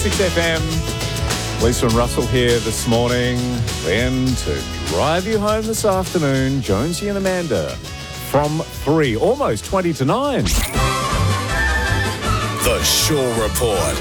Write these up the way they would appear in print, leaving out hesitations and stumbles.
106 FM. Lisa and Russell here this morning. Then to drive you home this afternoon, Jonesy and Amanda from 3, almost 20 to 9. The Shaw Report.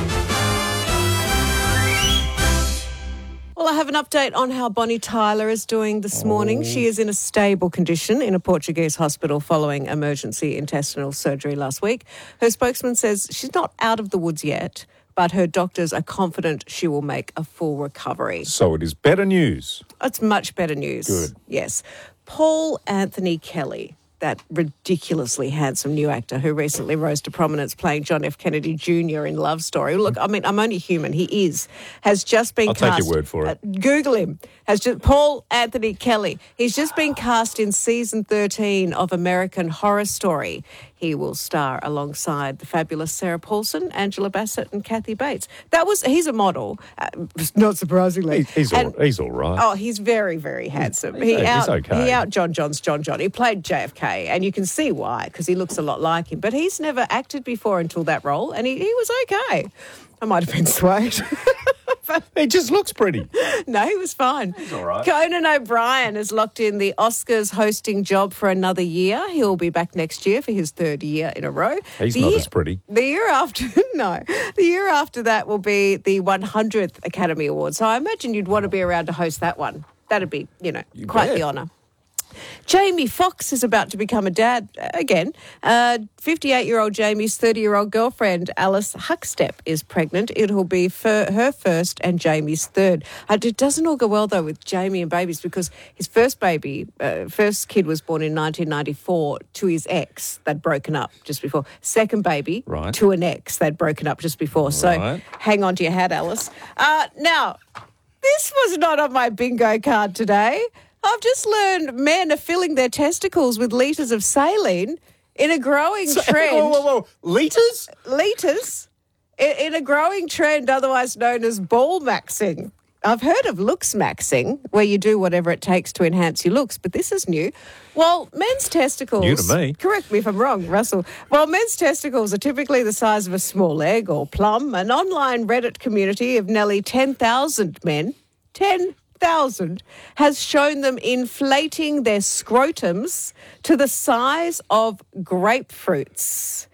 Well, I have an update on how Bonnie Tyler is doing this morning. She is in a stable condition in a Portuguese hospital following emergency intestinal surgery last week. Her spokesman says she's not out of the woods yet, but her doctors are confident she will make a full recovery. So it is better news. It's much better news. Good. Yes. Paul Anthony Kelly, that ridiculously handsome new actor who recently rose to prominence playing John F. Kennedy Jr. in Love Story. Look, I mean, I'm only human. He is. Has just been cast. I'll take your word for it. Google him. Paul Anthony Kelly. He's just been cast in season 13 of American Horror Story. He will star alongside the fabulous Sarah Paulson, Angela Bassett and Kathy Bates. He's a model, not surprisingly. He's all right. Oh, he's very, very handsome. He's okay. He out John John's John John. He played JFK, and you can see why, because he looks a lot like him. But he's never acted before until that role, and he was okay. I might have been swayed. He just looks pretty. No, he was fine. He's all right. Conan O'Brien has locked in the Oscars hosting job for another year. He'll be back next year for his third year in a row. He's not as pretty. The year after, no. The year after that will be the 100th Academy Award. So I imagine you'd want to be around to host that one. That'd be, quite bet. the honour. Jamie Foxx is about to become a dad again. 58-year-old Jamie's 30-year-old girlfriend, Alice Huckstep, is pregnant. It'll be her first and Jamie's third. It doesn't all go well, though, with Jamie and babies because his first kid was born in 1994 to his ex. They'd broken up just before. Second baby to an ex. They'd broken up just before. So hang on to your hat, Alice. Now, this was not on my bingo card today. I've just learned men are filling their testicles with litres of saline in a growing trend. Whoa. Litres? Litres. In a growing trend otherwise known as ball maxing. I've heard of looks maxing, where you do whatever it takes to enhance your looks, but this is new. Well, men's testicles... New to me. Correct me if I'm wrong, Russell. Well, men's testicles are typically the size of a small egg or plum. An online Reddit community of nearly 10,000 men... 10,000 has shown them inflating their scrotums to the size of grapefruits.